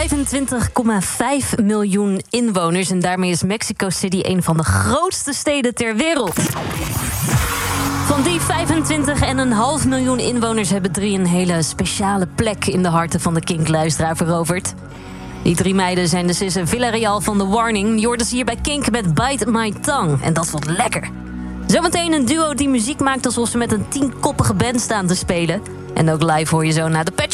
25,5 miljoen inwoners. En daarmee is Mexico City een van de grootste steden ter wereld. Van die 25,5 miljoen inwoners hebben 3 een hele speciale plek in de harten van de Kink-luisteraar veroverd. Die 3 meiden zijn de zussen Villarreal van The Warning. Je hoorde ze hier bij Kink met Bite My Tongue. En dat wordt lekker. Zometeen een duo die muziek maakt alsof ze met een 10-koppige band staan te spelen. En ook live hoor je zo naar de Pet